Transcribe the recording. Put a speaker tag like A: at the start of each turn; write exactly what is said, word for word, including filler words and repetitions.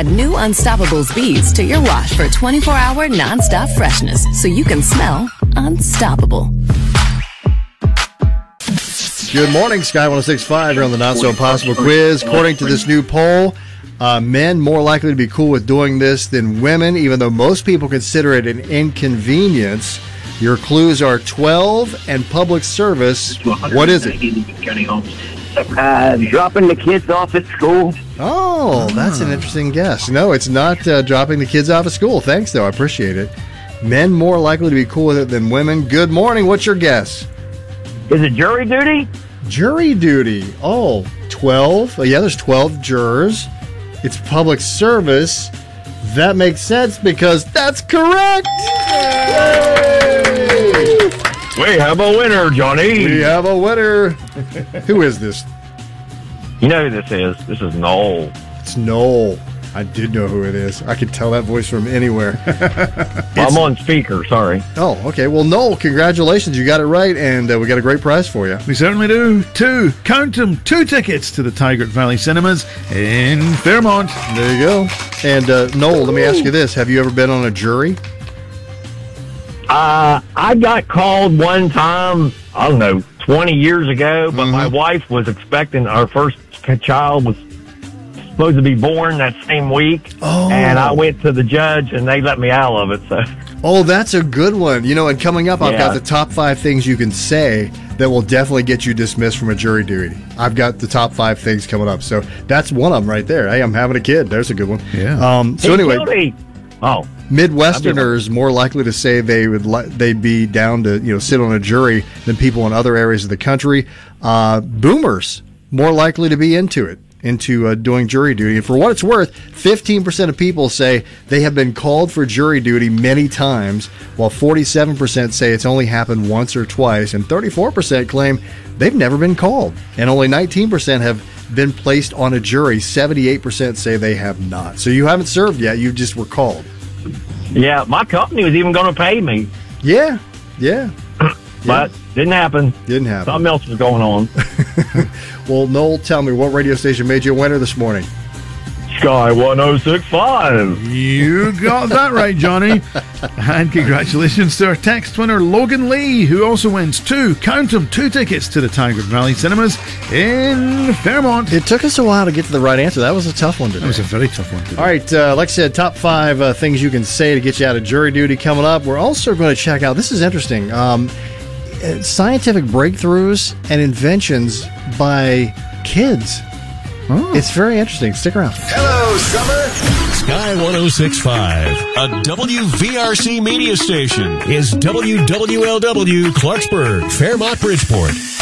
A: Add new Unstoppables beads to your wash for twenty-four hour nonstop freshness so you can smell unstoppable.
B: Good morning, Sky one oh six point five. You're on the Not So Impossible quiz. According to this new poll, uh, men more likely to be cool with doing this than women, even though most people consider it an inconvenience. Your clues are twelve and public service. What is it?
C: Uh, dropping the kids off at school.
B: Oh, that's an interesting guess. No, it's not uh, dropping the kids off at school. Thanks, though. I appreciate it. Men more likely to be cool with it than women. Good morning. What's your guess?
C: Is it jury duty?
B: Jury duty. Oh, twelve. Oh, yeah, there's twelve jurors. It's public service. That makes sense because that's correct. Yay!
C: We have a winner, Johnny.
B: We have a winner. Who is this?
C: You know who this is. This is Noel.
B: It's Noel. I did know who it is. I could tell that voice from anywhere.
C: I'm on speaker, sorry.
B: Oh, okay. Well, Noel, congratulations. You got it right, and uh, we got a great prize for you.
D: We certainly do. Two, count them, two tickets to the Tigert Valley Cinemas in Fairmont.
B: There you go. And, uh, Noel, let me ask you this. Have you ever been on a jury?
C: Uh, I got called one time, I don't know, twenty years ago, but mm-hmm. my wife was expecting, our first child was supposed to be born that same week,
B: oh.
C: and I went to the judge, and they let me out of it. So,
B: oh, that's a good one. You know, and coming up, I've yeah. got the top five things you can say that will definitely get you dismissed from a jury duty. I've got the top five things coming up, so that's one of them right there. Hey, I'm having a kid. There's a good one.
D: Yeah.
B: Um, so
C: He's
B: anyway,
C: guilty. oh,
B: Midwesterners more likely to say they would li- they'd be down to you know sit on a jury than people in other areas of the country. Uh, boomers more likely to be into it. into uh, doing jury duty. And for what it's worth, fifteen percent of people say they have been called for jury duty many times, while forty-seven percent say it's only happened once or twice, and thirty-four percent claim they've never been called. And only nineteen percent have been placed on a jury. seventy-eight percent say they have not. So you haven't served yet, you just were called.
C: Yeah, my company was even going to pay me.
B: Yeah, yeah.
C: But
B: yeah.
C: didn't happen.
B: Didn't happen.
C: Something else was going on.
B: Well, Noel, tell me, what radio station made you a winner this morning?
C: Sky one oh six point five.
D: You got that right, Johnny. And congratulations to our text winner, Logan Lee, who also wins two, count them, two tickets to the Tigert Valley Cinemas in Fairmont.
B: It took us a while to get to the right answer. That was a tough one today.
D: That was a very tough one today.
B: All right, uh, like I said, top five uh, things you can say to get you out of jury duty coming up. We're also going to check out, this is interesting, um, scientific breakthroughs and inventions by kids. Oh. It's very interesting. Stick around.
E: Hello, Summer. Sky one oh six point five, a W V R C media station, is W W L W Clarksburg, Fairmont, Bridgeport.